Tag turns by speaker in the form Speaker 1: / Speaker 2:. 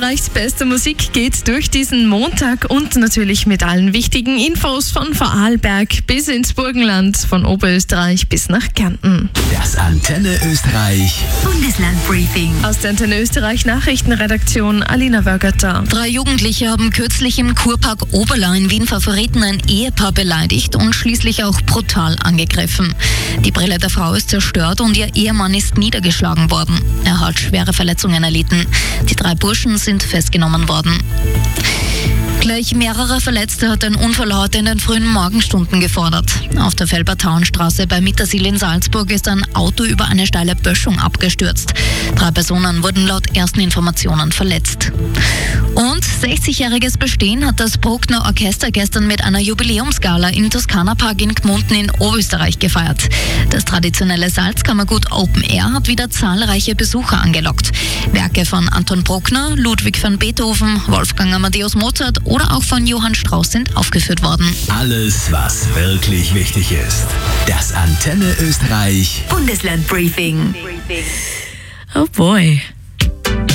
Speaker 1: Österreichs beste Musik geht durch diesen Montag und natürlich mit allen wichtigen Infos von Vorarlberg bis ins Burgenland, von Oberösterreich bis nach Kärnten.
Speaker 2: Das Antenne Österreich
Speaker 3: Bundeslandbriefing.
Speaker 1: Aus der Antenne Österreich Nachrichtenredaktion Alina Wörgötter.
Speaker 3: 3 Jugendliche haben kürzlich im Kurpark Oberla in Wien Favoriten ein Ehepaar beleidigt und schließlich auch brutal angegriffen. Die Brille der Frau ist zerstört und ihr Ehemann ist niedergeschlagen worden. Er hat schwere Verletzungen erlitten. Die 3 Burschen sind festgenommen worden. Gleich mehrere Verletzte hat ein Unfall heute in den frühen Morgenstunden gefordert. Auf der Felbertauenstraße bei Mittersill in Salzburg ist ein Auto über eine steile Böschung abgestürzt. 3 Personen wurden laut ersten Informationen verletzt. Und 60-jähriges Bestehen hat das Bruckner Orchester gestern mit einer Jubiläumsgala im Toskana-Park in Gmunden in Oberösterreich gefeiert. Das traditionelle Salzkammergut Open Air hat wieder zahlreiche Besucher angelockt. Werke von Anton Bruckner, Ludwig van Beethoven, Wolfgang Amadeus Mozart oder auch von Johann Strauss sind aufgeführt worden.
Speaker 2: Alles, was wirklich wichtig ist. Das Antenne Österreich
Speaker 3: Bundeslandbriefing.
Speaker 1: Oh boy.